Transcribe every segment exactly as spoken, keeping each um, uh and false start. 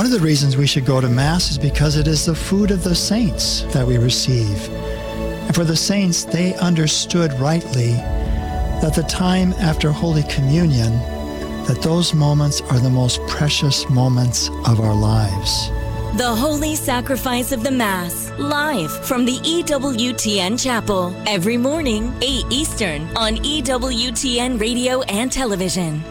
One of the reasons we should go to Mass is because it is the food of the saints that we receive. And for the saints, they understood rightly that the time after Holy Communion, that those moments are the most precious moments of our lives. The Holy Sacrifice of the Mass, live from the E W T N Chapel, every morning, eight Eastern, on E W T N Radio and Television.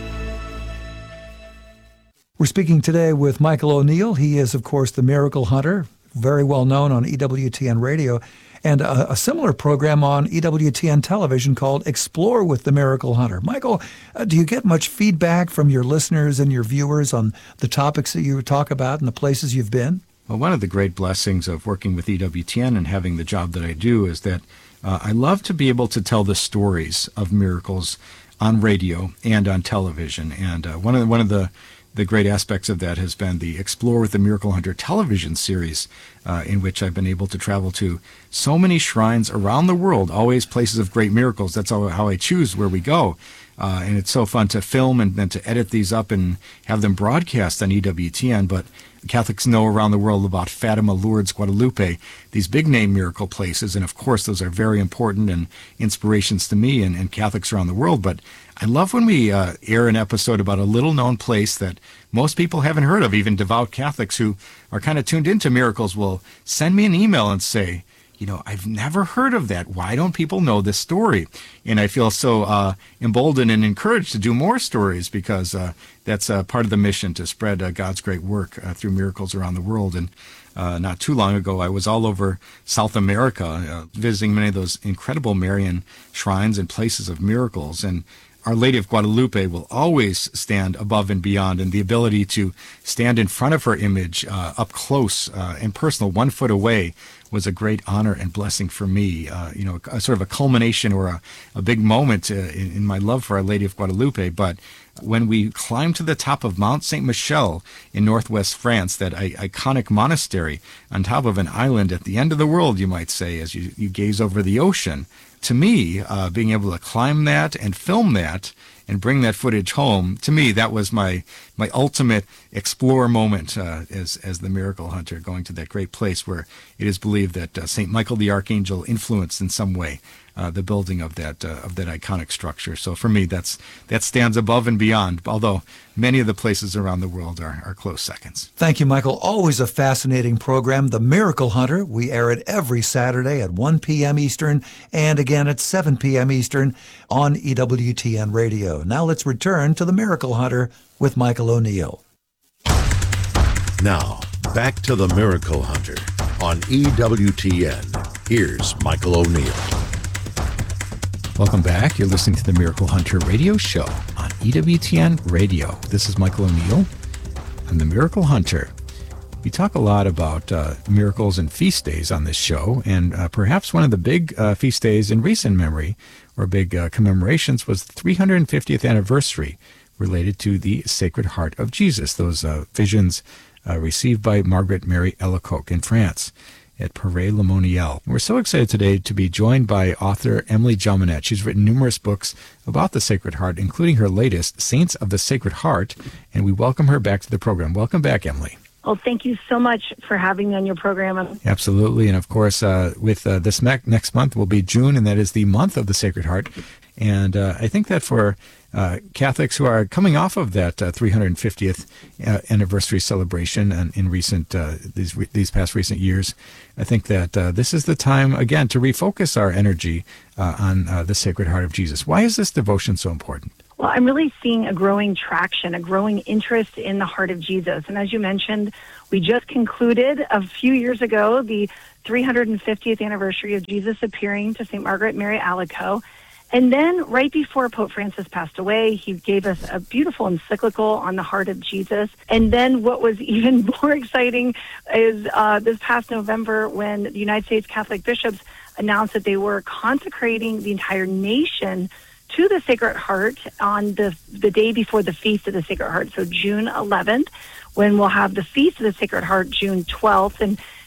We're speaking today with Michael O'Neill. He is, of course, the Miracle Hunter, very well known on E W T N Radio, and a, a similar program on E W T N Television called Explore with the Miracle Hunter. Michael, uh, do you get much feedback from your listeners and your viewers on the topics that you talk about and the places you've been? Well, one of the great blessings of working with E W T N and having the job that I do is that uh, I love to be able to tell the stories of miracles on radio and on television. And uh, one of the, one of the The great aspects of that has been the Explore with the Miracle Hunter television series, uh, in which I've been able to travel to so many shrines around the world, always places of great miracles. That's how, how I choose where we go. Uh, and it's so fun to film and then to edit these up and have them broadcast on E W T N. But Catholics know around the world about Fatima, Lourdes, Guadalupe, these big-name miracle places. And, of course, those are very important and inspirations to me and, and Catholics around the world. But I love when we uh, air an episode about a little-known place that most people haven't heard of. Even devout Catholics who are kind of tuned into miracles will send me an email and say, you know, I've never heard of that. Why don't people know this story? And I feel so uh, emboldened and encouraged to do more stories because uh, that's uh, part of the mission, to spread uh, God's great work uh, through miracles around the world. And uh, not too long ago, I was all over South America, uh, visiting many of those incredible Marian shrines and places of miracles. And Our Lady of Guadalupe will always stand above and beyond, and the ability to stand in front of her image uh, up close uh, and personal, one foot away, was a great honor and blessing for me. Uh, you know, a, sort of a culmination or a, a big moment uh, in, in my love for Our Lady of Guadalupe. But when we climbed to the top of Mount Saint Michel in northwest France, that I- iconic monastery on top of an island at the end of the world, you might say, as you, you gaze over the ocean, to me, uh, being able to climb that and film that and bring that footage home, to me, that was my my ultimate explore moment uh, as as the Miracle Hunter, going to that great place where it is believed that uh, Saint Michael the Archangel influenced in some way uh, the building of that uh, of that iconic structure. So for me, that's that stands above and beyond, although many of the places around the world are, are close seconds. Thank you, Michael. Always a fascinating program, The Miracle Hunter. We air it every Saturday at one p.m. Eastern and again at seven p.m. Eastern on E W T N Radio. Now let's return to The Miracle Hunter with Michael O'Neill. Now, back to The Miracle Hunter on E W T N. Here's Michael O'Neill. Welcome back. You're listening to the Miracle Hunter radio show on E W T N Radio. This is Michael O'Neill. I'm the Miracle Hunter. We talk a lot about uh, miracles and feast days on this show, and uh, perhaps one of the big uh, feast days in recent memory, or big uh, commemorations, was the three hundred fiftieth anniversary related to the Sacred Heart of Jesus, those uh, visions uh, received by Margaret Mary Alacoque in France at Paray-le-Monial. We're so excited today to be joined by author Emily Jaminet. She's written numerous books about the Sacred Heart, including her latest, Saints of the Sacred Heart, and we welcome her back to the program. Welcome back, Emily. Well, thank you so much for having me on your program. Absolutely. And of course, uh, with uh, this me- next month will be June, and that is the month of the Sacred Heart. And uh, I think that for uh, Catholics who are coming off of that uh, three hundred fiftieth uh, anniversary celebration and in recent uh, these re- these past recent years, I think that uh, this is the time again to refocus our energy uh, on uh, the Sacred Heart of Jesus. Why is this devotion so important? Well, I'm really seeing a growing traction, a growing interest in the heart of Jesus. And as you mentioned, we just concluded a few years ago the three hundred fiftieth anniversary of Jesus appearing to Saint Margaret Mary Alacoque. And then right before Pope Francis passed away, he gave us a beautiful encyclical on the heart of Jesus. And then what was even more exciting is uh, this past November when the United States Catholic bishops announced that they were consecrating the entire nation to the Sacred Heart on the the day before the Feast of the Sacred Heart, so June eleventh, when we'll have the Feast of the Sacred Heart June twelfth. And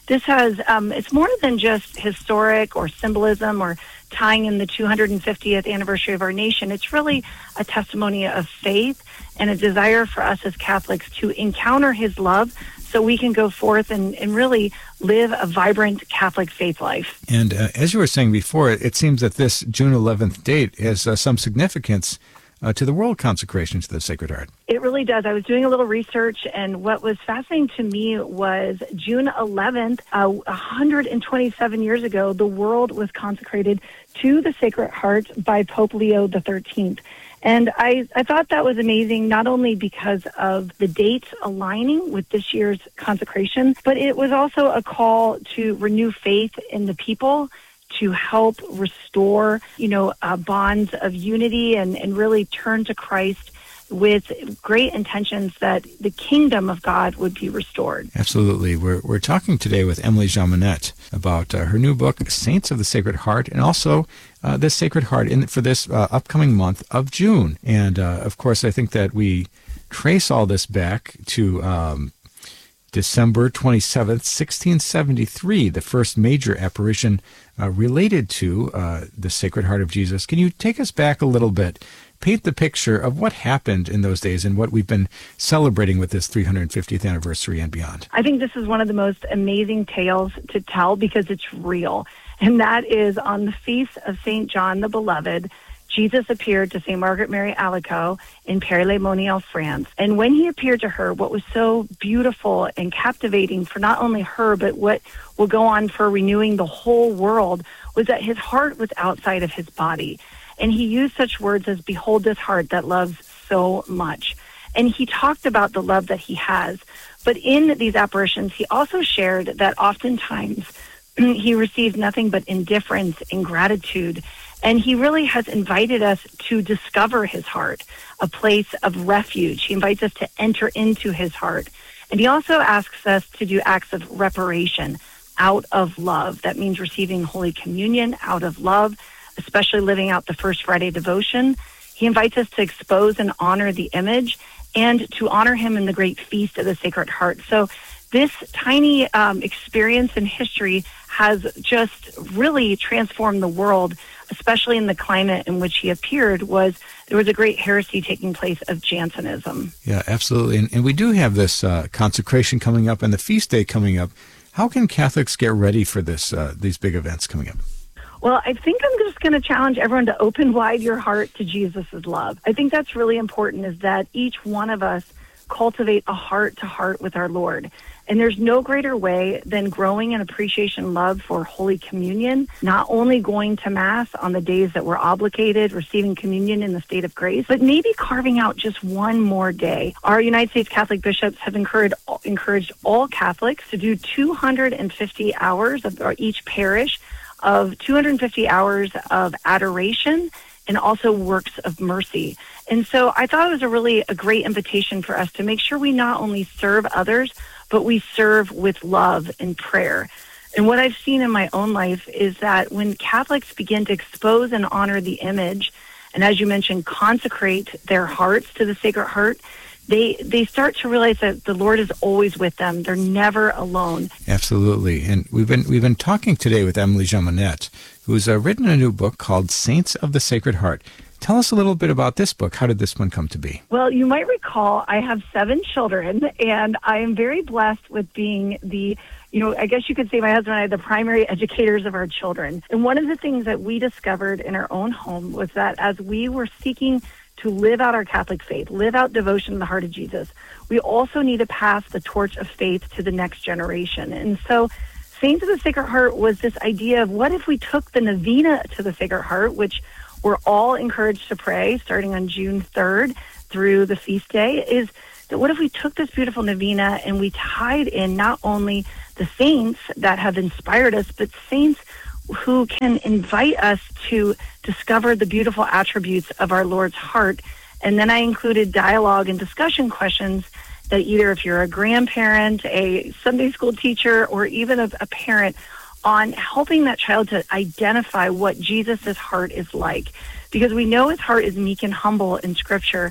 This has, um, it's more than just historic or symbolism or tying in the two hundred fiftieth anniversary of our nation. It's really a testimony of faith and a desire for us as Catholics to encounter his love so we can go forth and, and really live a vibrant Catholic faith life. And uh, as you were saying before, it, it seems that this June eleventh date has uh, some significance uh, to the world consecration to the Sacred Heart. It really does. I was doing a little research, and what was fascinating to me was June eleventh, uh, one hundred twenty-seven years ago, the world was consecrated to the Sacred Heart by Pope Leo the thirteenth. And I, I thought that was amazing, not only because of the dates aligning with this year's consecration, but it was also a call to renew faith in the people, to help restore, you know, uh, bonds of unity and, and really turn to Christ with great intentions that the kingdom of God would be restored. Absolutely. We're we're talking today with Emily Jaminet about uh, her new book, Saints of the Sacred Heart, and also uh, the Sacred Heart in for this uh, upcoming month of June. And, uh, of course, I think that we trace all this back to um, December twenty-seventh, sixteen seventy-three, the first major apparition uh, related to uh, the Sacred Heart of Jesus. Can you take us back a little bit? Paint the picture of what happened in those days and what we've been celebrating with this three hundred fiftieth anniversary and beyond. I think this is one of the most amazing tales to tell because it's real. And that is on the feast of Saint John the Beloved, Jesus appeared to Saint Margaret Mary Alacoque in Paris-les-Monial, France. And when he appeared to her, what was so beautiful and captivating for not only her, but what will go on for renewing the whole world, was that his heart was outside of his body. And he used such words as, "Behold this heart that loves so much." And he talked about the love that he has. But in these apparitions, he also shared that oftentimes he received nothing but indifference and gratitude. And he really has invited us to discover his heart, a place of refuge. He invites us to enter into his heart. And he also asks us to do acts of reparation out of love. That means receiving Holy Communion out of love, especially living out the First Friday devotion. He invites us to expose and honor the image and to honor him in the great feast of the Sacred Heart. So this tiny um, experience in history has just really transformed the world, especially in the climate in which he appeared. Was there was a great heresy taking place of Jansenism. Yeah, absolutely. And, and we do have this uh, consecration coming up and the feast day coming up. How can Catholics get ready for this uh, these big events coming up? Well, I think I'm just going to challenge everyone to open wide your heart to Jesus' love. I think that's really important, is that each one of us cultivate a heart-to-heart with our Lord. And there's no greater way than growing in appreciation and love for Holy Communion, not only going to Mass on the days that we're obligated, receiving communion in the state of grace, but maybe carving out just one more day. Our United States Catholic bishops have encouraged, encouraged all Catholics to do two hundred fifty hours of each parish of two hundred fifty hours of adoration and also works of mercy. And so I thought it was a really a great invitation for us to make sure we not only serve others, but we serve with love and prayer. And what I've seen in my own life is that when Catholics begin to expose and honor the image, and as you mentioned, consecrate their hearts to the Sacred Heart, they they start to realize that the Lord is always with them. They're never alone. Absolutely. And we've been we've been talking today with Emily Jaminet, who's uh, written a new book called Saints of the Sacred Heart. Tell us a little bit about this book. How did this one come to be? Well, you might recall I have seven children, and I am very blessed with being the, you know, I guess you could say my husband and I are the primary educators of our children. And one of the things that we discovered in our own home was that as we were seeking to live out our Catholic faith, live out devotion to the heart of Jesus, we also need to pass the torch of faith to the next generation. And so Saints of the Sacred Heart was this idea of, what if we took the novena to the Sacred Heart, which we're all encouraged to pray starting on June third through the feast day, is that what if we took this beautiful novena and we tied in not only the saints that have inspired us, but saints who can invite us to discover the beautiful attributes of our Lord's heart. And then I included dialogue and discussion questions that either if you're a grandparent, a Sunday school teacher, or even a, a parent, on helping that child to identify what Jesus' heart is like. Because we know his heart is meek and humble in Scripture,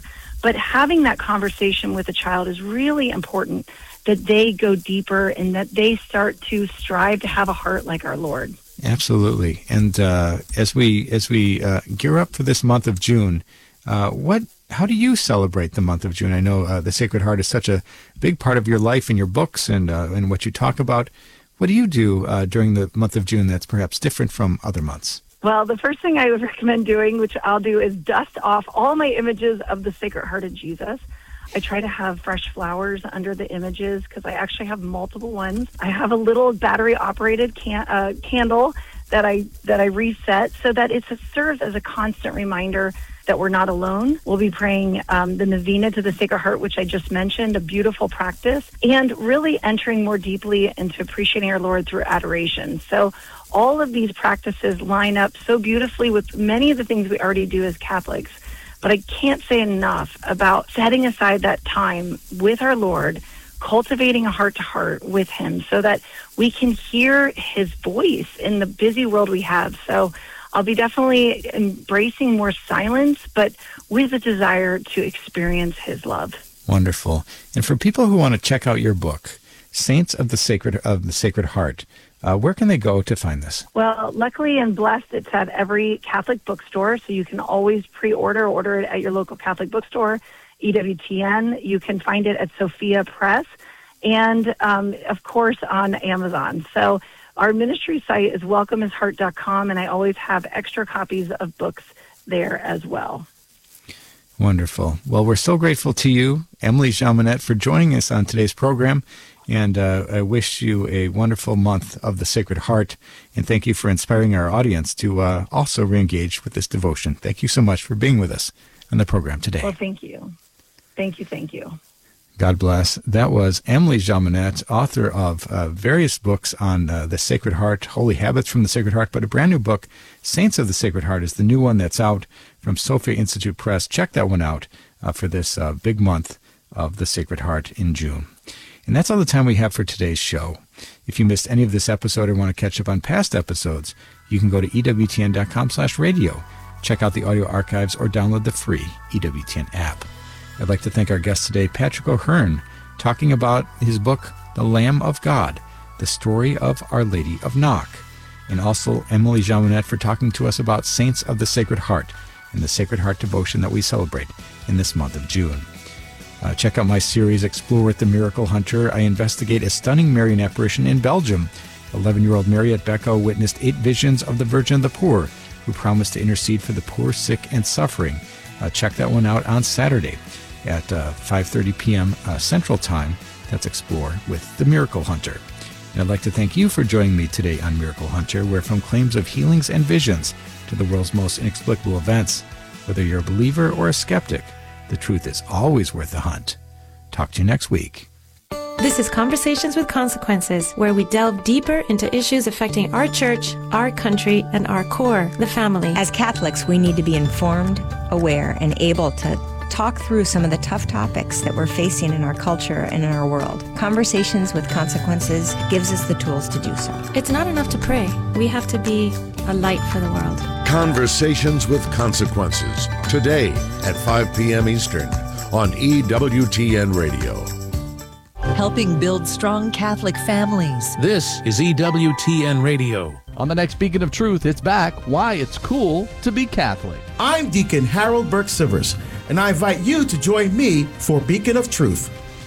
But having that conversation with a child is really important, that they go deeper and that they start to strive to have a heart like our Lord. Absolutely. And uh, as we as we uh, gear up for this month of June, uh, what how do you celebrate the month of June? I know uh, the Sacred Heart is such a big part of your life and your books and uh, and what you talk about. What do you do uh, during the month of June that's perhaps different from other months? Well, the first thing I would recommend doing, which I'll do, is dust off all my images of the Sacred Heart of Jesus. I try to have fresh flowers under the images because I actually have multiple ones. I have a little battery-operated can- uh, candle that I that I reset so that it serves as a constant reminder that we're not alone. We'll be praying um, the Novena to the Sacred Heart, which I just mentioned, a beautiful practice, and really entering more deeply into appreciating our Lord through adoration. So all of these practices line up so beautifully with many of the things we already do as Catholics. But I can't say enough about setting aside that time with our Lord, cultivating a heart-to-heart with him so that we can hear his voice in the busy world we have. So I'll be definitely embracing more silence, but with a desire to experience his love. Wonderful. And for people who want to check out your book, Saints of the Sacred of the Sacred Heart, uh, where can they go to find this? Well, luckily and blessed, it's at every Catholic bookstore, so you can always pre-order, order it at your local Catholic bookstore, E W T N. You can find it at Sophia Press, and um, of course on Amazon. So our ministry site is welcome his heart dot com, and I always have extra copies of books there as well. Wonderful. Well, we're so grateful to you, Emily Jaminet, for joining us on today's program, and uh, I wish you a wonderful month of the Sacred Heart, and thank you for inspiring our audience to uh, also re-engage with this devotion. Thank you so much for being with us on the program today. Well, thank you. Thank you, thank you. God bless. That was Emily Jaminet, author of uh, various books on uh, the Sacred Heart, Holy Habits from the Sacred Heart, but a brand new book, Saints of the Sacred Heart, is the new one that's out from Sophia Institute Press. Check that one out uh, for this uh, big month of the Sacred Heart in June. And that's all the time we have for today's show. If you missed any of this episode or want to catch up on past episodes, you can go to E W T N dot com slash radio, check out the audio archives, or download the free E W T N app. I'd like to thank our guest today, Patrick O'Hearn, talking about his book, The Lamb of God, the story of Our Lady of Knock, and also Emily Jaminet for talking to us about Saints of the Sacred Heart and the Sacred Heart devotion that we celebrate in this month of June. Uh, check out my series, Explore with the Miracle Hunter. I investigate a stunning Marian apparition in Belgium. eleven-year-old Mariette Becco witnessed eight visions of the Virgin of the Poor, who promised to intercede for the poor, sick, and suffering. Uh, check that one out on Saturday at uh, five thirty p.m. Uh, Central Time. That's Explore with the Miracle Hunter. And I'd like to thank you for joining me today on Miracle Hunter, where from claims of healings and visions to the world's most inexplicable events, whether you're a believer or a skeptic, the truth is always worth the hunt. Talk to you next week. This is Conversations with Consequences, where we delve deeper into issues affecting our church, our country, and our core, the family. As Catholics, we need to be informed, aware, and able to talk through some of the tough topics that we're facing in our culture and in our world. Conversations with Consequences gives us the tools to do so. It's not enough to pray. We have to be a light for the world. Conversations with Consequences, today at five p.m. Eastern on E W T N Radio. Helping build strong Catholic families. This is E W T N Radio. On the next Beacon of Truth, it's back, Why It's Cool to Be Catholic. I'm Deacon Harold Burke-Sivers, and I invite you to join me for Beacon of Truth.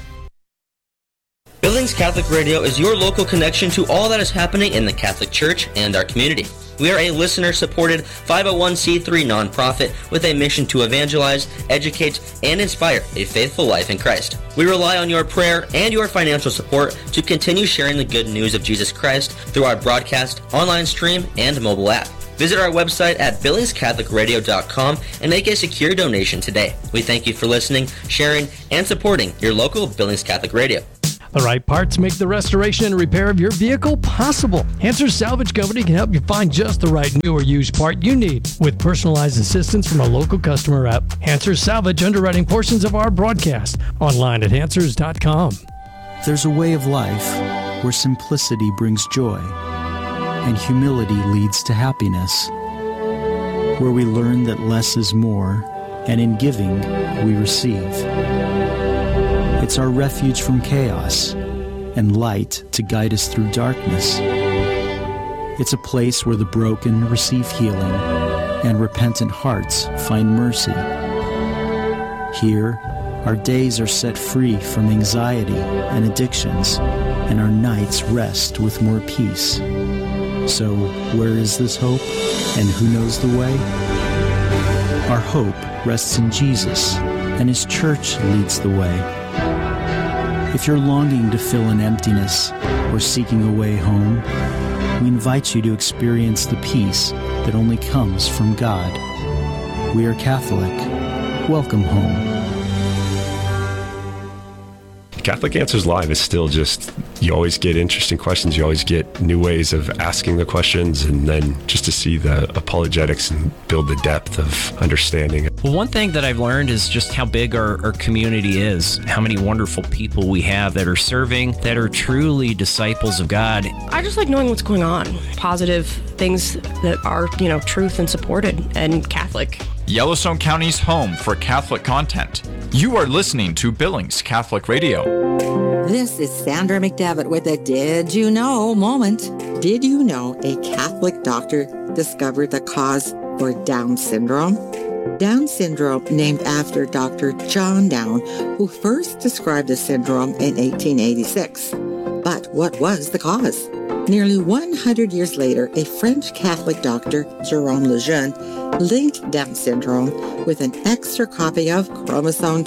Billings Catholic Radio is your local connection to all that is happening in the Catholic Church and our community. We are a listener-supported five oh one c three nonprofit with a mission to evangelize, educate, and inspire a faithful life in Christ. We rely on your prayer and your financial support to continue sharing the good news of Jesus Christ through our broadcast, online stream, and mobile app. Visit our website at billings catholic radio dot com and make a secure donation today. We thank you for listening, sharing, and supporting your local Billings Catholic Radio. The right parts make the restoration and repair of your vehicle possible. Hansers Salvage Company can help you find just the right new or used part you need with personalized assistance from a local customer rep. Hansers Salvage underwriting portions of our broadcast online at hansers dot com. There's a way of life where simplicity brings joy and humility leads to happiness, where we learn that less is more and in giving, we receive. It's our refuge from chaos and light to guide us through darkness. It's a place where the broken receive healing and repentant hearts find mercy. Here, our days are set free from anxiety and addictions, and our nights rest with more peace. So, where is this hope, and who knows the way? Our hope rests in Jesus, and His church leads the way. If you're longing to fill an emptiness or seeking a way home, we invite you to experience the peace that only comes from God. We are Catholic. Welcome home. Catholic Answers Live is still just, you always get interesting questions, you always get new ways of asking the questions, and then just to see the apologetics and build the depth of understanding. Well, one thing that I've learned is just how big our, our community is, how many wonderful people we have that are serving, that are truly disciples of God. I just like knowing what's going on, positive things that are, you know, truth and supported and Catholic. Yellowstone County's home for Catholic content. You are listening to Billings Catholic Radio. This is Sandra McDevitt with a Did You Know moment. Did you know a Catholic doctor discovered the cause for Down syndrome? Down syndrome, named after Doctor John Down, who first described the syndrome in eighteen eighty-six. But what was the cause? Nearly one hundred years later, a French Catholic doctor, Jerome Lejeune, linked Down syndrome with an extra copy of chromosome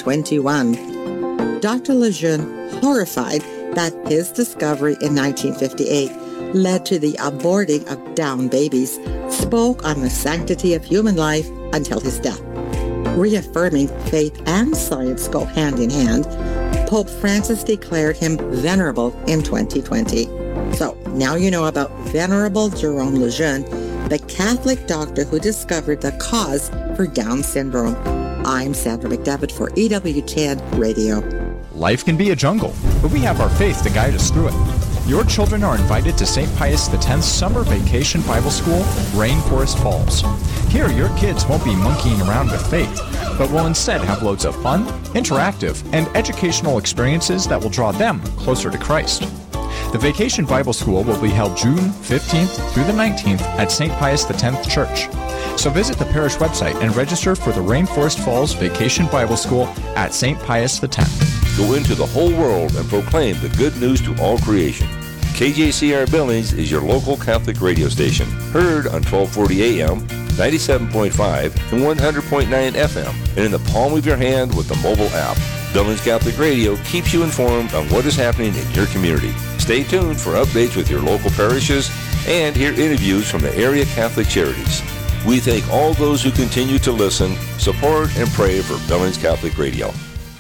twenty-one. Doctor Lejeune, horrified that his discovery in nineteen fifty-eight led to the aborting of Down babies, spoke on the sanctity of human life until his death. Reaffirming faith and science go hand in hand, Pope Francis declared him venerable in twenty twenty. So now you know about Venerable Jerome Lejeune, the Catholic doctor who discovered the cause for Down syndrome. I'm Sandra McDevitt for E W T N Radio. Life can be a jungle, but we have our faith to guide us through it. Your children are invited to Saint Pius X's Summer Vacation Bible School, Rainforest Falls. Here, your kids won't be monkeying around with faith, but will instead have loads of fun, interactive, and educational experiences that will draw them closer to Christ. The Vacation Bible School will be held June fifteenth through the nineteenth at Saint Pius X Church. So visit the parish website and register for the Rainforest Falls Vacation Bible School at Saint Pius X. Go into the whole world and proclaim the good news to all creation. K J C R Billings is your local Catholic radio station, heard on twelve forty A M, ninety-seven point five, and one hundred point nine F M, and in the palm of your hand with the mobile app. Billings Catholic Radio keeps you informed on what is happening in your community. Stay tuned for updates with your local parishes and hear interviews from the area Catholic charities. We thank all those who continue to listen, support, and pray for Billings Catholic Radio.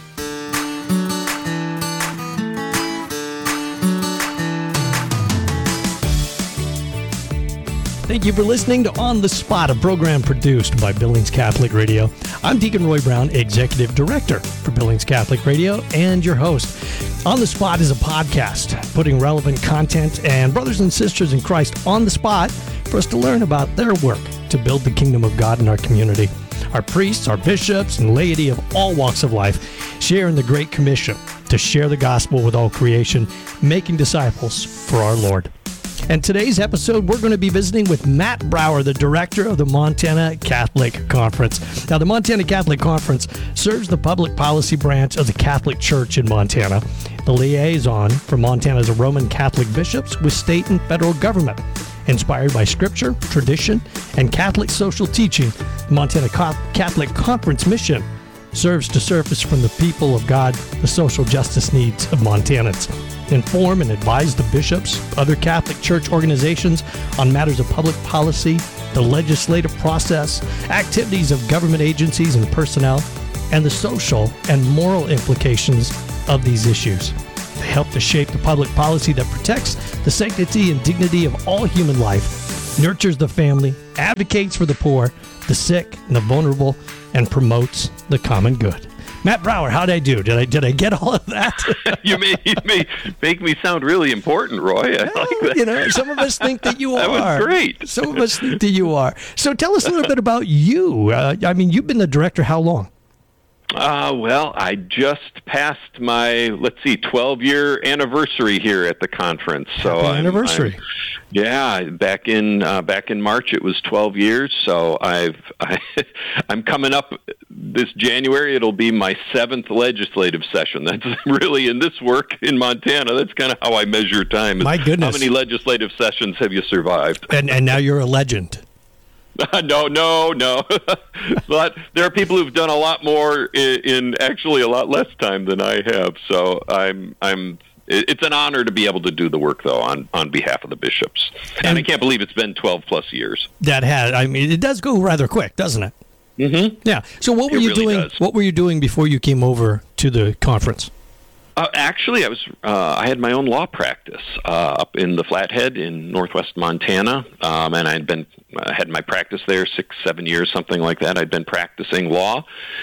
Thank you for listening to On the Spot, a program produced by Billings Catholic Radio. I'm Deacon Roy Brown, Executive Director for Billings Catholic Radio, and your host. On the Spot is a podcast putting relevant content and brothers and sisters in Christ on the spot for us to learn about their work to build the kingdom of God in our community. Our priests, our bishops, and laity of all walks of life share in the Great Commission to share the gospel with all creation, making disciples for our Lord. And today's episode, we're going to be visiting with Matt Brower, the director of the Montana Catholic Conference. Now, the Montana Catholic Conference serves the public policy branch of the Catholic Church in Montana, the liaison for Montana's Roman Catholic bishops with state and federal government. Inspired by scripture, tradition, and Catholic social teaching, the Montana Catholic Conference mission serves to surface from the people of God the social justice needs of Montanans. Inform and advise the bishops, other Catholic Church organizations on matters of public policy, the legislative process, activities of government agencies and personnel, and the social and moral implications of these issues. They help to shape the public policy that protects the sanctity and dignity of all human life, nurtures the family, advocates for the poor, the sick, and the vulnerable, and promotes the common good. Matt Brower, how'd I do? Did I did I get all of that? you may you may make me sound really important, Roy. I well, like that. You know, some of us think that you that are. That was great. Some of us think that you are. So tell us a little bit about you. Uh, I mean, you've been the director how long? Uh, well, I just passed my, let's see, twelve-year anniversary here at the conference. So Happy I'm, anniversary. I'm, yeah, back in uh, back in March it was twelve years. So I've I, I'm coming up this January. It'll be my seventh legislative session. That's really, in this work in Montana, that's kind of how I measure time. My goodness. How many legislative sessions have you survived? And and now you're a legend. no, no, no. But there are people who've done a lot more in, in actually a lot less time than I have. So I'm, I'm. It's an honor to be able to do the work, though, on, on behalf of the bishops. And, and I can't believe it's been twelve plus years. That has. I mean, it does go rather quick, doesn't it? Mm-hmm. Yeah. So what were It you really doing? does. What were you doing before you came over to the conference? Uh, actually, I was. Uh, I had my own law practice uh, up in the Flathead in northwest Montana, um, and I'd been uh, had my practice there six, seven years, something like that. I'd been practicing law,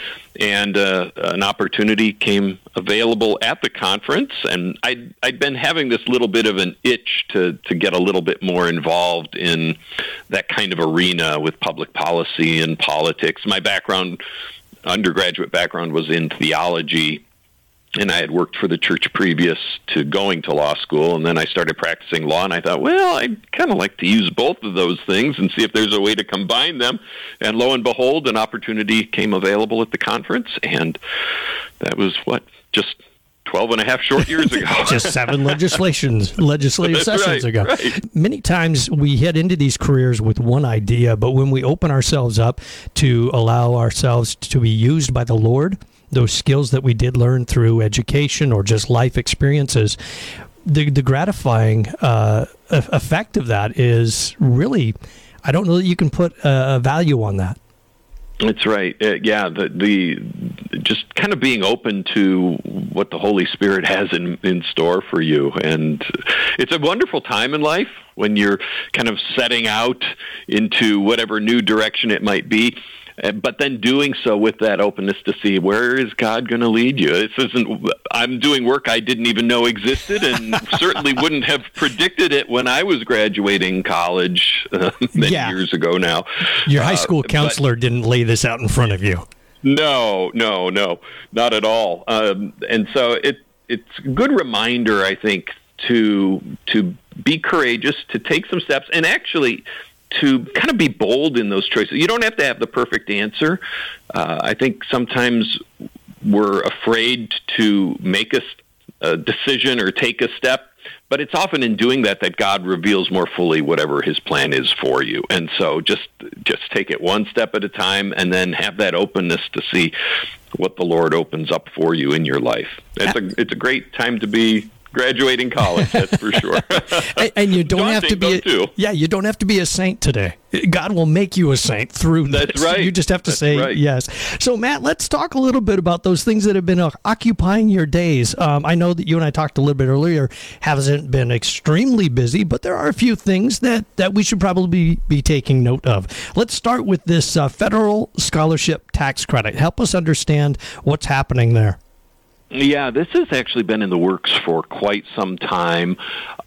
and uh, an opportunity came available at the conference, and I'd I'd been having this little bit of an itch to to get a little bit more involved in that kind of arena with public policy and politics. My background, undergraduate background, was in theology. And I had worked for the church previous to going to law school, and then I started practicing law, and I thought, well, I'd kind of like to use both of those things and see if there's a way to combine them. And lo and behold, an opportunity came available at the conference, and that was, what, just twelve and a half short years ago. Just seven legislations, legislative That's sessions right, ago. right. Many times we head into these careers with one idea, but when we open ourselves up to allow ourselves to be used by the Lord, those skills that we did learn through education or just life experiences, the, the gratifying uh, effect of that is really, I don't know that you can put a value on that. That's right. Uh, yeah, the the just kind of being open to what the Holy Spirit has in, in store for you. And it's a wonderful time in life when you're kind of setting out into whatever new direction it might be. But then doing so with that openness to see, where is God going to lead you? This isn't. I'm doing work I didn't even know existed, and certainly wouldn't have predicted it when I was graduating college uh, many Yeah. years ago now. Your high school Uh, but- counselor didn't lay this out in front of you. No, no, no, not at all. Um, and so it it's a good reminder, I think, to to be courageous, to take some steps, and actually to kind of be bold in those choices. You don't have to have the perfect answer. Uh, I think sometimes we're afraid to make a, a decision or take a step, but it's often in doing that that God reveals more fully whatever his plan is for you. And so just just take it one step at a time, and then have that openness to see what the Lord opens up for you in your life. It's a it's a great time to be graduating college, that's for sure. and, and you don't have to be Daunting, a, yeah you don't have to be a saint today. God will make you a saint through That's this. right. You just have to That's say right. yes. So Matt, let's talk a little bit about those things that have been uh, occupying your days. um, I know that you and I talked a little bit earlier, hasn't been extremely busy, but there are a few things that that we should probably be taking note of. Let's start with this uh, federal scholarship tax credit. Help us understand what's happening there. Yeah, this has actually been in the works for quite some time,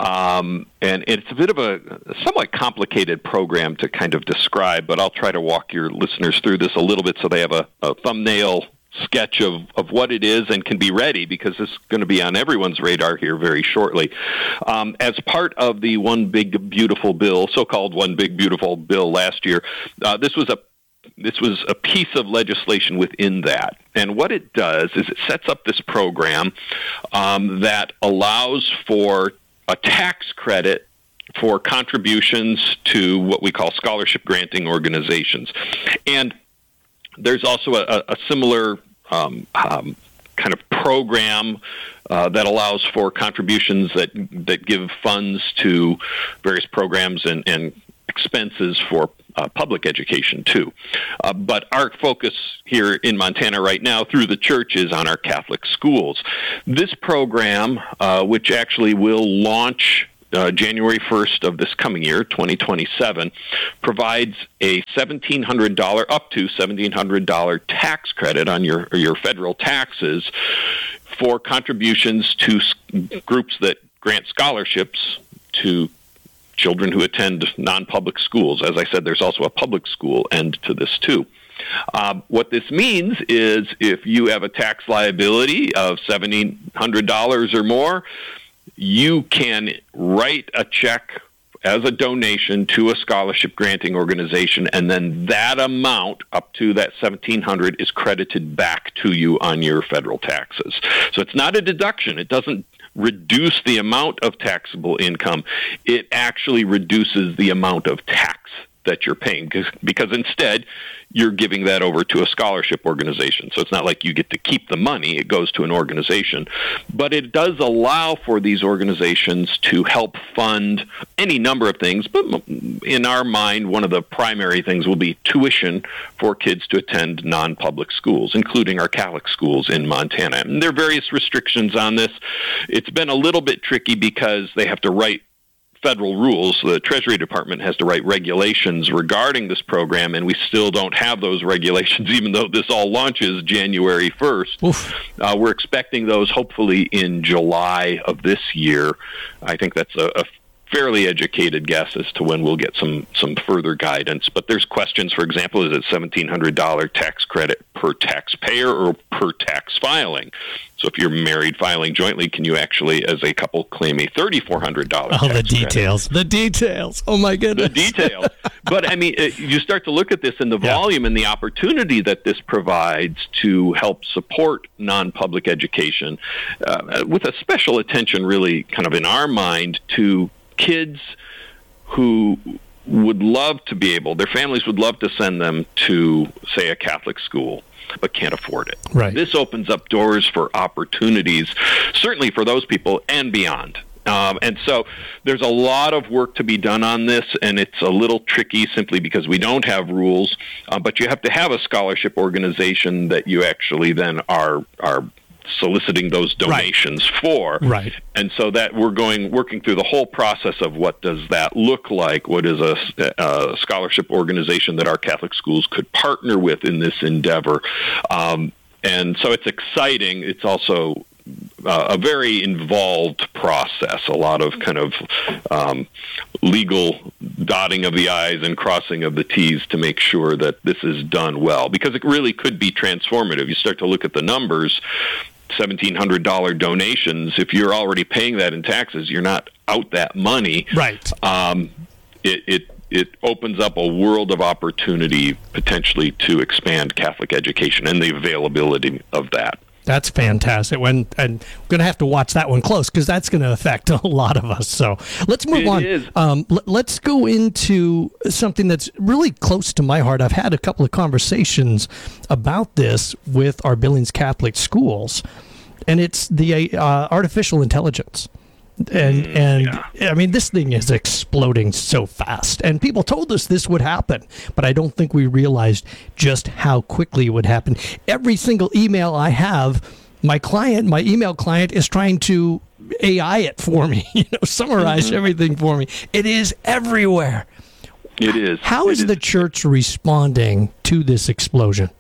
um, and it's a bit of a somewhat complicated program to kind of describe, but I'll try to walk your listeners through this a little bit so they have a, a thumbnail sketch of, of what it is and can be ready, because this is going to be on everyone's radar here very shortly. Um, as part of the One Big Beautiful Bill, so-called One Big Beautiful Bill last year, uh, this was a This was a piece of legislation within that. And what it does is it sets up this program um, that allows for a tax credit for contributions to what we call scholarship granting organizations. And there's also a, a similar um, um, kind of program uh, that allows for contributions that that give funds to various programs and, and expenses for uh, public education too. Uh, but our focus here in Montana right now through the church is on our Catholic schools. This program, uh, which actually will launch uh, January first of this coming year, twenty twenty-seven, provides a seventeen hundred dollars up to seventeen hundred dollars tax credit on your, your federal taxes for contributions to s- groups that grant scholarships to children who attend non-public schools. As I said, there's also a public school end to this too. Um, what this means is if you have a tax liability of seventeen hundred dollars or more, you can write a check as a donation to a scholarship granting organization, and then that amount up to that seventeen hundred dollars is credited back to you on your federal taxes. So it's not a deduction. It doesn't reduce the amount of taxable income. It actually reduces the amount of tax that you're paying, because, because instead you're giving that over to a scholarship organization. So it's not like you get to keep the money, it goes to an organization. But it does allow for these organizations to help fund any number of things, but in our mind, one of the primary things will be tuition for kids to attend non-public schools, including our Catholic schools in Montana. And there are various restrictions on this. It's been a little bit tricky because they have to write federal rules. The Treasury Department has to write regulations regarding this program, and we still don't have those regulations, even though this all launches January first. Uh, we're expecting those hopefully in July of this year. I think that's a, a fairly educated guess as to when we'll get some, some further guidance. But there's questions, for example, is it seventeen hundred dollars tax credit per taxpayer or per tax filing? So if you're married filing jointly, can you actually, as a couple, claim a thirty-four hundred dollars Oh, tax the details. credit? The details. Oh, my goodness. The details. But, I mean, it, you start to look at this and the yeah. volume and the opportunity that this provides to help support non-public education, uh, with a special attention really kind of in our mind to kids who would love to be able, their families would love to send them to, say, a Catholic school, but can't afford it. Right. This opens up doors for opportunities, certainly for those people and beyond. Um, and so there's a lot of work to be done on this, and it's a little tricky simply because we don't have rules, uh, but you have to have a scholarship organization that you actually then are are soliciting those donations right. for. Right. And so that we're going, working through the whole process of what does that look like? What is a, a scholarship organization that our Catholic schools could partner with in this endeavor? Um, and so it's exciting. It's also uh, a very involved process, a lot of kind of um, legal dotting of the I's and crossing of the T's to make sure that this is done well, because it really could be transformative. You start to look at the numbers, seventeen hundred dollars donations, if you're already paying that in taxes, you're not out that money. Right. Um, it, it it opens up a world of opportunity potentially to expand Catholic education and the availability of that. That's fantastic. When and I'm going to have to watch that one close because that's going to affect a lot of us. So let's move it on. Is. Um, l- let's go into something that's really close to my heart. I've had a couple of conversations about this with our Billings Catholic schools, and it's the uh, artificial intelligence. And Mm, and yeah. I mean, this thing is exploding so fast. And people told us this would happen, but I don't think we realized just how quickly it would happen. Every single email I have, my client, my email client, is trying to A I it for me, you know, summarize Mm-hmm. everything for me. It is everywhere. It is. How is It the church responding to this explosion?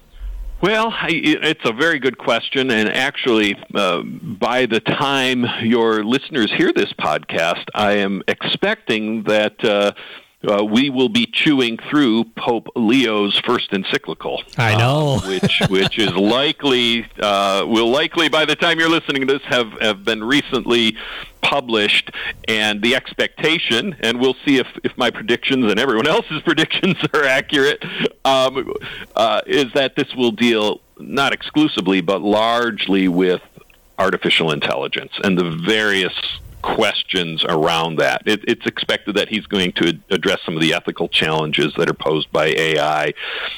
Well, I, it's a very good question, and actually, uh, by the time your listeners hear this podcast, I am expecting that uh, uh, we will be chewing through Pope Leo's first encyclical. I know, uh, which which is likely uh, will likely by the time you're listening to this have have been recently published, and the expectation, and we'll see if, if my predictions and everyone else's predictions are accurate, um, uh, is that this will deal not exclusively but largely with artificial intelligence and the various questions around that. It, it's expected that he's going to address some of the ethical challenges that are posed by A I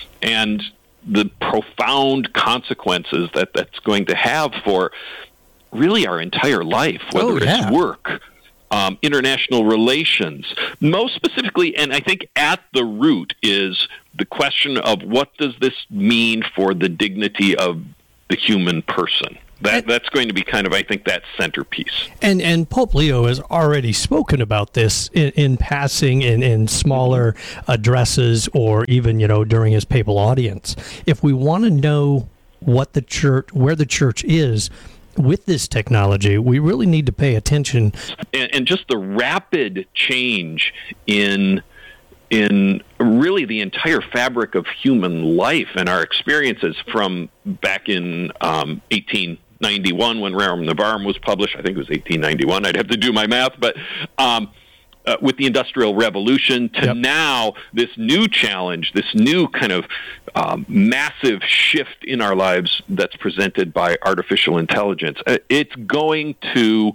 and the profound consequences that that's going to have for really our entire life, whether oh, yeah. it's work, um, international relations. Most specifically, and I think at the root is the question of what does this mean for the dignity of the human person? That That's going to be kind of, I think, that centerpiece. And and Pope Leo has already spoken about this in, in passing, in, in smaller addresses, or even, you know, during his papal audience. If we want to know what the church, where the church is with this technology, we really need to pay attention. And, and just the rapid change in in really the entire fabric of human life and our experiences from back in um, eighteen ninety-one when Rerum Novarum was published. I think it was eighteen ninety-one. I'd have to do my math, but um, uh, with the Industrial Revolution to yep. now, this new challenge, this new kind of um, massive shift in our lives that's presented by artificial intelligence. Uh, it's going to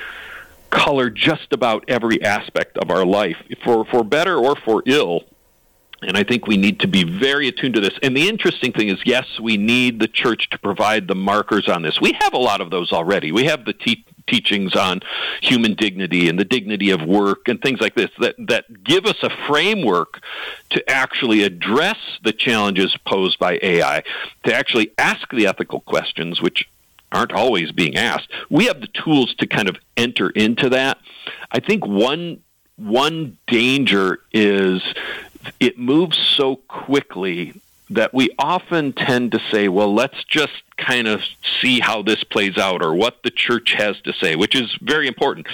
color just about every aspect of our life, for, for better or for ill. And I think we need to be very attuned to this. And the interesting thing is, yes, we need the church to provide the markers on this. We have a lot of those already. We have the te- teachings on human dignity and the dignity of work and things like this that, that give us a framework to actually address the challenges posed by A I, to actually ask the ethical questions, which aren't always being asked. We have the tools to kind of enter into that. I think one one danger is it moves so quickly that we often tend to say, well, let's just kind of see how this plays out or what the church has to say, which is very important.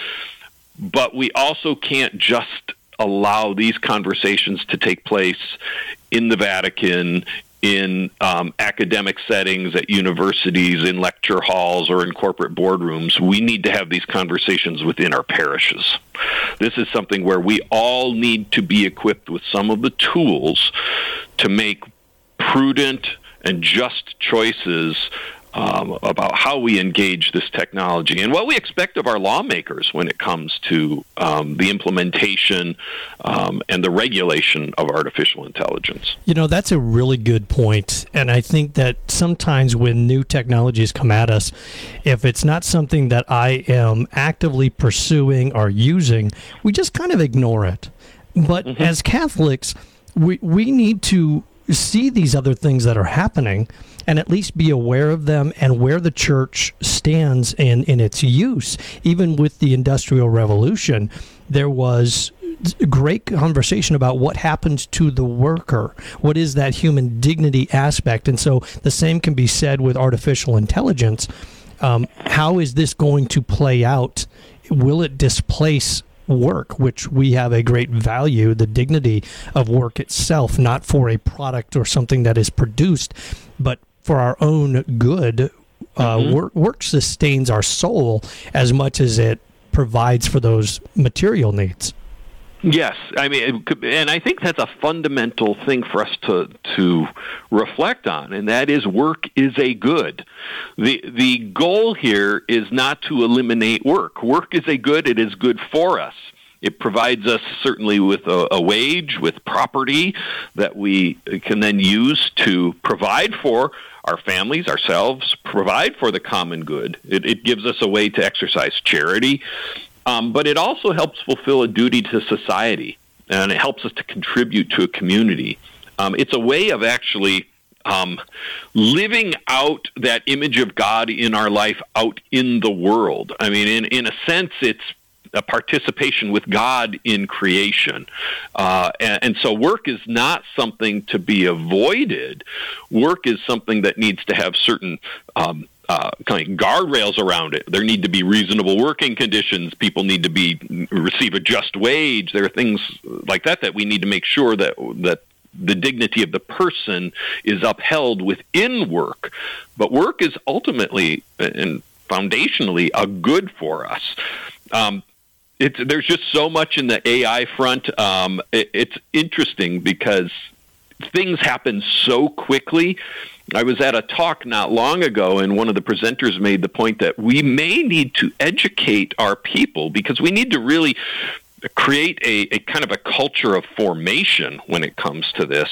But we also can't just allow these conversations to take place in the Vatican, in um, academic settings, at universities, in lecture halls, or in corporate boardrooms. We need to have these conversations within our parishes. This is something where we all need to be equipped with some of the tools to make prudent and just choices Um, about how we engage this technology and what we expect of our lawmakers when it comes to um, the implementation um, and the regulation of artificial intelligence. You know, that's a really good point. And I think that sometimes when new technologies come at us, if it's not something that I am actively pursuing or using, we just kind of ignore it. But mm-hmm. as Catholics, we, we need to see these other things that are happening and at least be aware of them and where the church stands in, in its use. Even with the Industrial Revolution, there was great conversation about what happens to the worker. What is that human dignity aspect? And so the same can be said with artificial intelligence. Um, how is this going to play out? Will it displace work, which we have a great value, the dignity of work itself, not for a product or something that is produced, but for our own good. Uh, mm-hmm. work, work sustains our soul as much as it provides for those material needs. Yes, I mean, and I think that's a fundamental thing for us to to reflect on, and that is work is a good. The the goal here is not to eliminate work. Work is a good. It is good for us. It provides us certainly with a, a wage, with property that we can then use to provide for our families, ourselves, provide for the common good. It, it gives us a way to exercise charity. Um, but it also helps fulfill a duty to society, and it helps us to contribute to a community. Um, it's a way of actually um, living out that image of God in our life out in the world. I mean, in, in a sense, it's a participation with God in creation. Uh, and, and so work is not something to be avoided. Work is something that needs to have certain um Uh, kind of guardrails around it. There need to be reasonable working conditions. People need to be receive a just wage. There are things like that that we need to make sure that that the dignity of the person is upheld within work. But work is ultimately and foundationally a good for us. Um, it's, there's just so much in the A I front. Um, it, it's interesting because things happen so quickly. I was at a talk not long ago, and one of the presenters made the point that we may need to educate our people because we need to really create a, a kind of a culture of formation when it comes to this.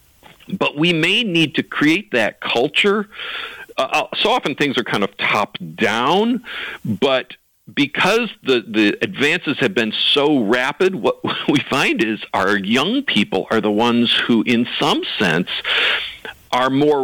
But we may need to create that culture. Uh, so often things are kind of top-down, but because the, the advances have been so rapid, what we find is our young people are the ones who, in some sense, are more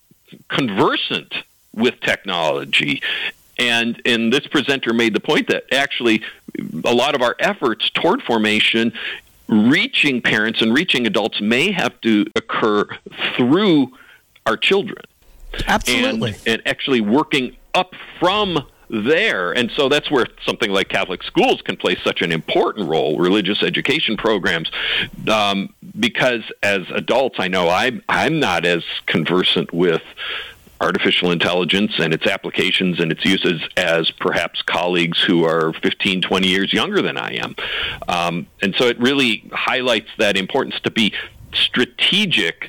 conversant with technology. And and this presenter made the point that actually a lot of our efforts toward formation, reaching parents and reaching adults, may have to occur through our children. Absolutely. And, and actually working up from there. And so that's where something like Catholic schools can play such an important role, religious education programs, um, because as adults, I know I'm, I'm not as conversant with artificial intelligence and its applications and its uses as perhaps colleagues who are fifteen, twenty years younger than I am. Um, and so it really highlights that importance to be strategic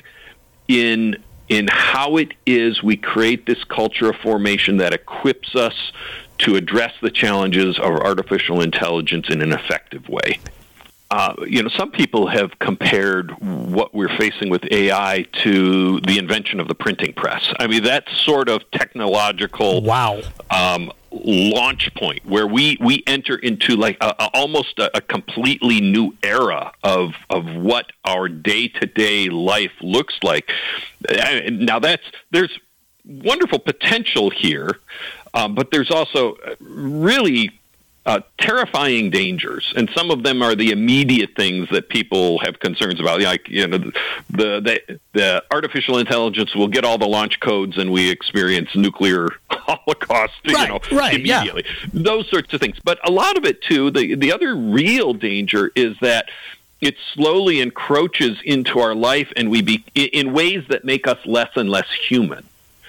in in how it is we create this culture of formation that equips us to address the challenges of artificial intelligence in an effective way. Uh, you know, some people have compared what we're facing with A I to the invention of the printing press. I mean, that sort of technological wow um, launch point where we, we enter into like a, a, almost a, a completely new era of of what our day-to-day life looks like. Now, that's there's wonderful potential here, um, but there's also really Uh, terrifying dangers, and some of them are the immediate things that people have concerns about. Like, you know, the the, the artificial intelligence will get all the launch codes, and we experience nuclear holocaust. Right, you know, right, immediately. Yeah. Those sorts of things. But a lot of it too. The the other real danger is that it slowly encroaches into our life, and we be in ways that make us less and less human.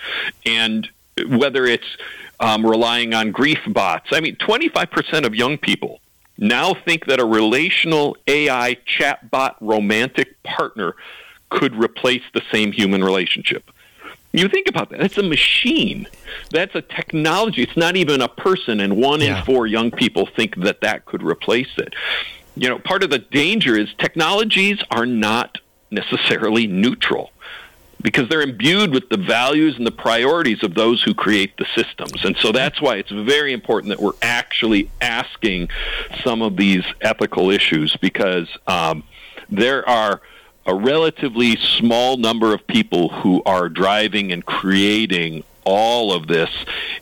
And whether it's Um, relying on grief bots. I mean, twenty-five percent of young people now think that a relational A I chatbot romantic partner could replace the same human relationship. You think about that. That's a machine. That's a technology. It's not even a person, and one Yeah. in four young people think that that could replace it. You know, part of the danger is technologies are not necessarily neutral, because they're imbued with the values and the priorities of those who create the systems. And so that's why it's very important that we're actually asking some of these ethical issues, because um, there are a relatively small number of people who are driving and creating all of this,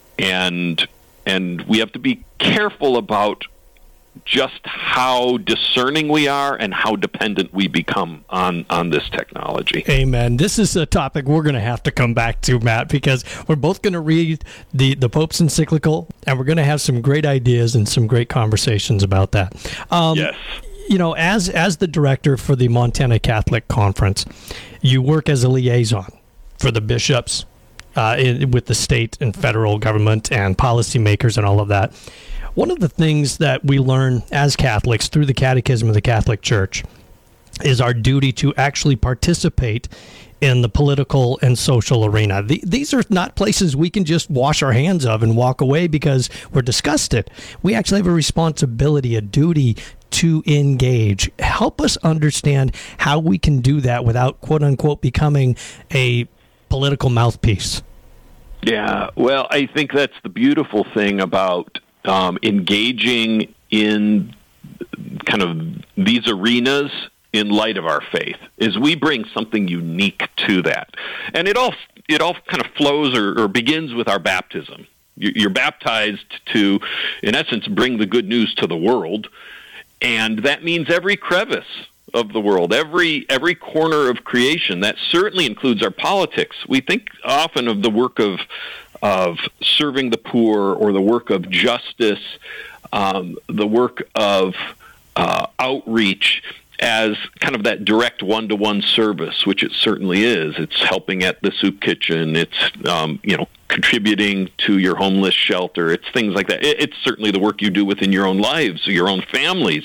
and and we have to be careful about just how discerning we are and how dependent we become on, on this technology. Amen. This is a topic we're going to have to come back to, Matt, because we're both going to read the, the Pope's encyclical, and we're going to have some great ideas and some great conversations about that. Um, yes. You know, as, as the director for the Montana Catholic Conference, you work as a liaison for the bishops uh, in, with the state and federal government and policymakers and all of that. One of the things that we learn as Catholics through the Catechism of the Catholic Church is our duty to actually participate in the political and social arena. The, these are not places we can just wash our hands of and walk away because we're disgusted. We actually have a responsibility, a duty to engage. Help us understand how we can do that without, quote unquote, becoming a political mouthpiece. Yeah, well, I think that's the beautiful thing about Um, engaging in kind of these arenas in light of our faith, is we bring something unique to that. And it all it all kind of flows or, or begins with our baptism. You're baptized to, in essence, bring the good news to the world, and that means every crevice of the world, every every corner of creation. That certainly includes our politics. We think often of the work of of serving the poor, or the work of justice, um, the work of uh, outreach, as kind of that direct one-to-one service, which it certainly is. It's helping at the soup kitchen. It's um, you know contributing to your homeless shelter. It's things like that. It, it's certainly the work you do within your own lives, your own families.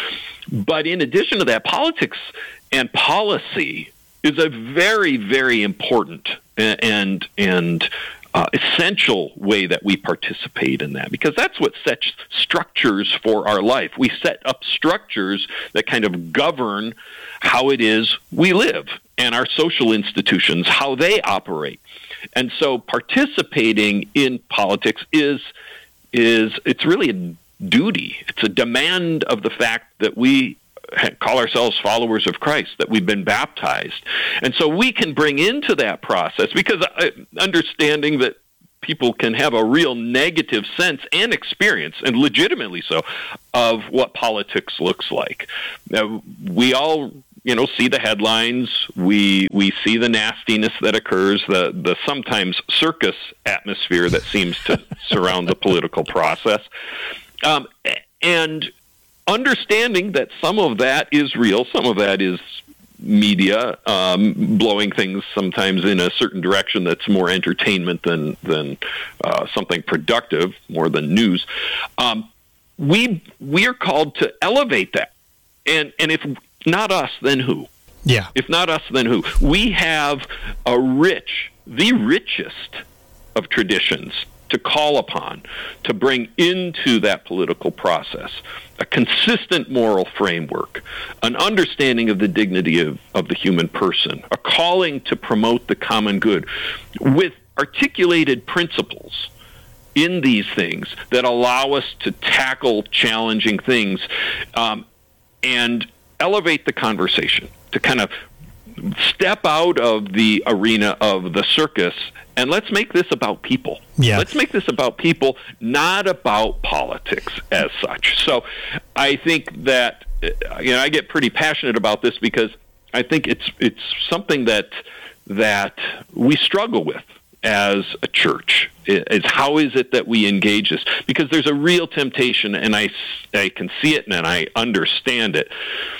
But in addition to that, politics and policy is a very, very important and and Uh, essential way that we participate in that, because that's what sets structures for our life. We set up structures that kind of govern how it is we live, and our social institutions, how they operate. And so participating in politics is is it's really a duty. It's a demand of the fact that we call ourselves followers of Christ, that we've been baptized. And so we can bring into that process, because understanding that people can have a real negative sense and experience, and legitimately so, of what politics looks like. Now, we all, you know, see the headlines. We we see the nastiness that occurs, the, the sometimes circus atmosphere that seems to surround the political process. Um, and understanding that some of that is real, some of that is media, um, blowing things sometimes in a certain direction that's more entertainment than than uh, something productive, more than news. Um, we we are called to elevate that, and and if not us, then who? Yeah. If not us, then who? We have a rich, the richest of traditions to call upon, to bring into that political process a consistent moral framework, an understanding of the dignity of, of the human person, a calling to promote the common good with articulated principles in these things that allow us to tackle challenging things um, and elevate the conversation, to kind of step out of the arena of the circus and let's make this about people. Yeah. Let's make this about people, not about politics as such. So I think that, you know, I get pretty passionate about this because I think it's it's something that that we struggle with as a church. Is how is it that we engage this? Because there's a real temptation, and I, I can see it and I understand it,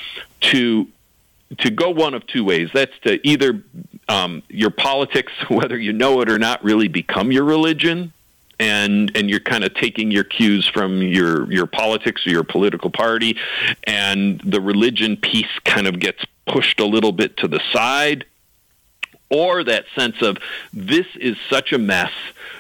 to to go one of two ways. That's to either um, your politics, whether you know it or not, really become your religion, and and you're kind of taking your cues from your, your politics or your political party, and the religion piece kind of gets pushed a little bit to the side, or that sense of this is such a mess,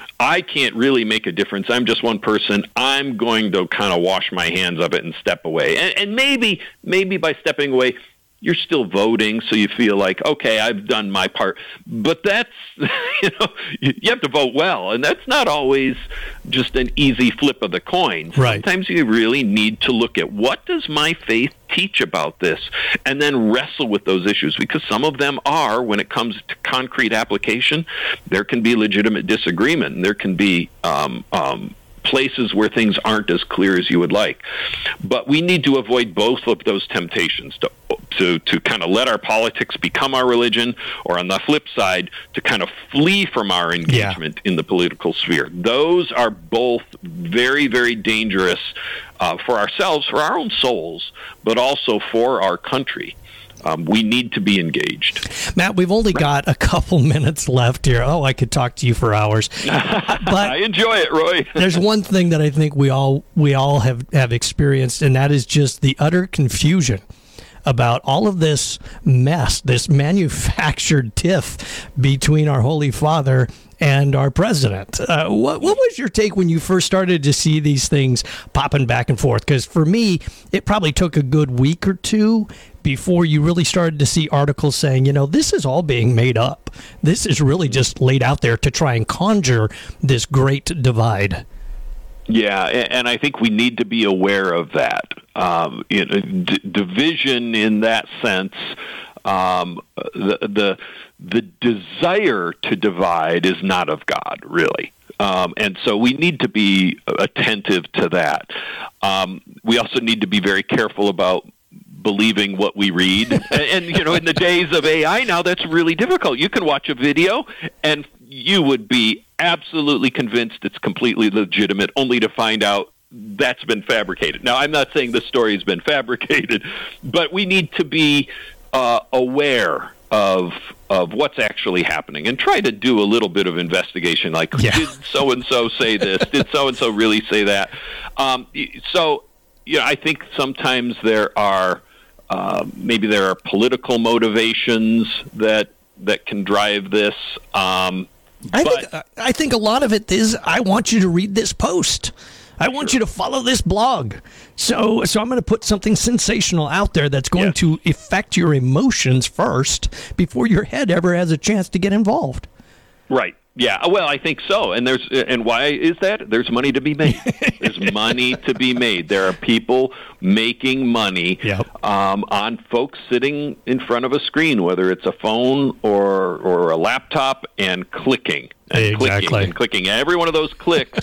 I can't really make a difference. I'm just one person. I'm going to kind of wash my hands of it and step away. And, and maybe, maybe by stepping away, you're still voting, so you feel like, okay, I've done my part. But that's, you know, you have to vote well, and that's not always just an easy flip of the coin. Right. Sometimes you really need to look at what does my faith teach about this, and then wrestle with those issues, because some of them are, when it comes to concrete application, there can be legitimate disagreement, and there can be um, um, places where things aren't as clear as you would like. But we need to avoid both of those temptations, to to, to kind of let our politics become our religion, or on the flip side, to kind of flee from our engagement yeah. in the political sphere. Those are both very, very dangerous uh, for ourselves, for our own souls, but also for our country. Um, we need to be engaged. Matt, we've only got a couple minutes left here. Oh, I could talk to you for hours. But I enjoy it, Roy. There's one thing that I think we all we all have, have experienced, and that is just the utter confusion about all of this mess, this manufactured tiff between our Holy Father and our president. Uh, what, what was your take when you first started to see these things popping back and forth? Because for me, it probably took a good week or two before you really started to see articles saying, you know, this is all being made up. This is really just laid out there to try and conjure this great divide. Yeah, and I think we need to be aware of that. Um, you know, d- division in that sense, um, the, the the desire to divide is not of God, really. Um, and so we need to be attentive to that. Um, we also need to be very careful about believing what we read. and, and, you know, in the days of A I now, that's really difficult. You can watch a video and you would be absolutely convinced it's completely legitimate, only to find out that's been fabricated. Now, I'm not saying the story has been fabricated, but we need to be uh, aware of of what's actually happening and try to do a little bit of investigation, like, yeah. did so-and-so say this? Did so-and-so really say that? Um, so, you know, I think sometimes there are, uh, maybe there are political motivations that that can drive this. Um, I but, think I think a lot of it is, I want you to read this post. I want sure. you to follow this blog. So so I'm going to put something sensational out there that's going yeah. to affect your emotions first before your head ever has a chance to get involved. Right. Yeah, well, I think so. And there's and why is that? There's money to be made. There's money to be made. There are people making money yep. um, on folks sitting in front of a screen, whether it's a phone or or a laptop, and clicking and exactly. clicking and clicking. Every one of those clicks,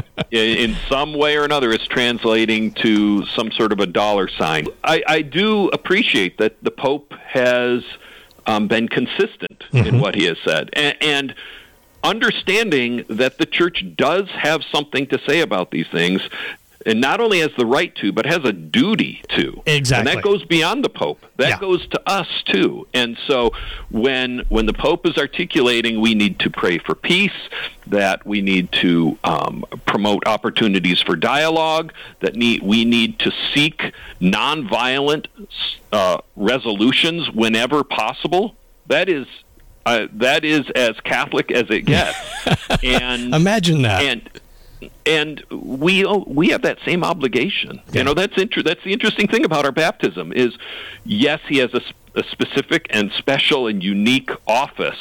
in some way or another, is translating to some sort of a dollar sign. I, I do appreciate that the Pope has um, been consistent mm-hmm. in what he has said, and. and understanding that the church does have something to say about these things, and not only has the right to, but has a duty to. Exactly. And that goes beyond the Pope. That Yeah. goes to us, too. And so when when the Pope is articulating we need to pray for peace, that we need to um, promote opportunities for dialogue, that need, we need to seek nonviolent uh, resolutions whenever possible, that is uh, that is as Catholic as it gets. And imagine that. And and we we have that same obligation. Yeah. You know, that's inter- that's the interesting thing about our baptism is, yes, he has a, a specific and special and unique office,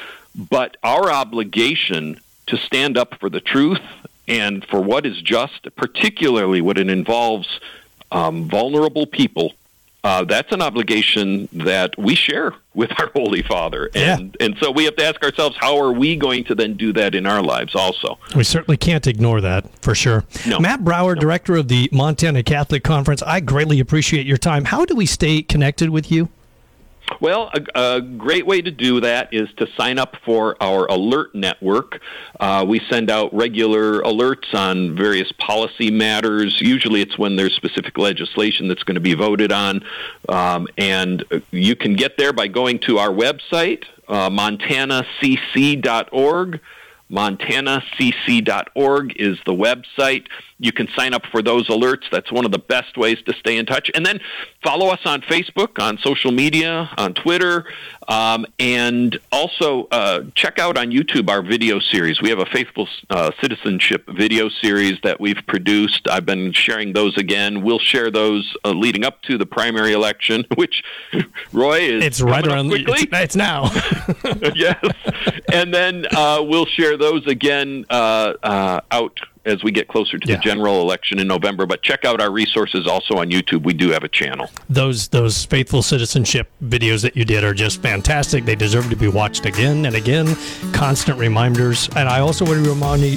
but our obligation to stand up for the truth and for what is just, particularly when it involves um, vulnerable people, uh, that's an obligation that we share with our Holy Father. And, yeah. and so we have to ask ourselves, how are we going to then do that in our lives also? We certainly can't ignore that, for sure. No. Matt Brower, no. Director of the Montana Catholic Conference, I greatly appreciate your time. How do we stay connected with you? Well, a, a great way to do that is to sign up for our alert network. Uh, we send out regular alerts on various policy matters. Usually it's when there's specific legislation that's going to be voted on. Um, and you can get there by going to our website, uh, montana c c dot org. montana c c dot org is the website. You can sign up for those alerts. That's one of the best ways to stay in touch. And then follow us on Facebook, on social media, on Twitter, um, and also uh, check out on YouTube our video series. We have a Faithful uh, Citizenship video series that we've produced. I've been sharing those again. We'll share those uh, leading up to the primary election, which, Roy, is It's right around quickly. It's, it's now. Yes. And then uh, we'll share those again uh, uh, out as we get closer to yeah. the general election in November. But check out our resources also on YouTube. We do have a channel. Those those Faithful Citizenship videos that you did are just fantastic. They deserve to be watched again and again. Constant reminders. And I also want to remind you,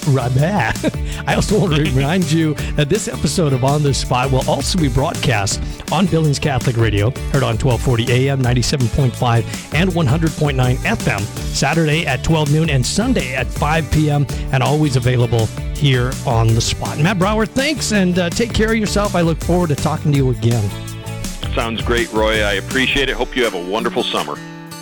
I also want to remind you that this episode of On the Spot will also be broadcast on Billings Catholic Radio, heard on twelve forty A M, ninety-seven point five, and one hundred point nine F M, Saturday at twelve noon and Sunday at five p.m., and always available here on the Spot. Matt Brower, thanks, and uh, take care of yourself. I look forward to talking to you again. Sounds great, Roy. I appreciate it. Hope you have a wonderful summer.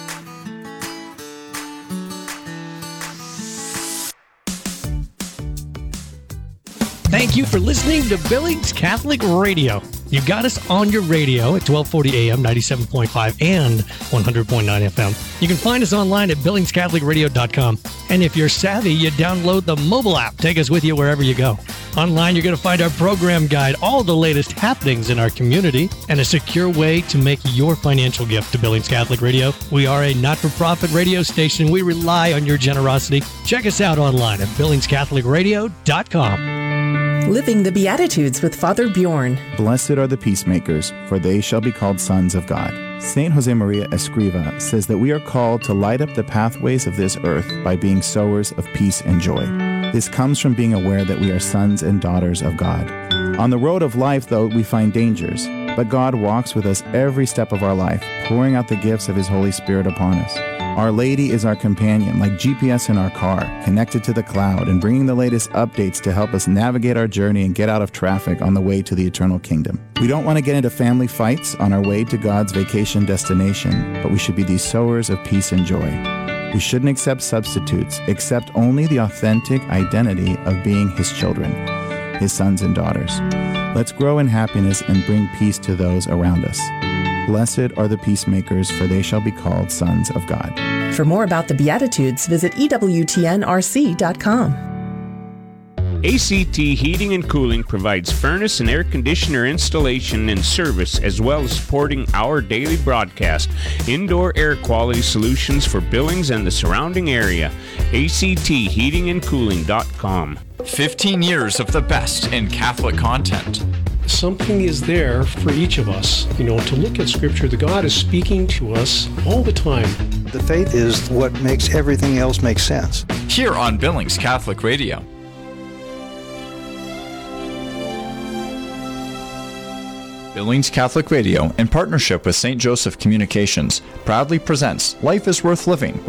Thank you for listening to Billings Catholic Radio. You got us on your radio at twelve forty A M, ninety-seven point five, and one hundred point nine F M. You can find us online at billings catholic radio dot com. And if you're savvy, you download the mobile app. Take us with you wherever you go. Online, you're going to find our program guide, all the latest happenings in our community, and a secure way to make your financial gift to Billings Catholic Radio. We are a not-for-profit radio station. We rely on your generosity. Check us out online at billings catholic radio dot com. Living the Beatitudes with Father Bjorn. Blessed are the peacemakers, for they shall be called sons of God. Saint Josemaria Escriva says that we are called to light up the pathways of this earth by being sowers of peace and joy. This comes from being aware that we are sons and daughters of God. On the road of life, though, we find dangers, but God walks with us every step of our life, pouring out the gifts of His Holy Spirit upon us. Our Lady is our companion, like G P S in our car, connected to the cloud and bringing the latest updates to help us navigate our journey and get out of traffic on the way to the eternal kingdom. We don't want to get into family fights on our way to God's vacation destination, but we should be these sowers of peace and joy. We shouldn't accept substitutes, accept only the authentic identity of being His children, His sons and daughters. Let's grow in happiness and bring peace to those around us. Blessed are the peacemakers, for they shall be called sons of God. For more about the Beatitudes, visit E W T N R C dot com. A C T Heating and Cooling provides furnace and air conditioner installation and service, as well as supporting our daily broadcast. Indoor air quality solutions for Billings and the surrounding area. A C T heating and cooling dot com. fifteen years of the best in Catholic content. Something is there for each of us, you know, to look at Scripture. The God is speaking to us all the time. The faith is what makes everything else make sense. Here on Billings Catholic Radio. Billings Catholic Radio, in partnership with Saint Joseph Communications, proudly presents Life is Worth Living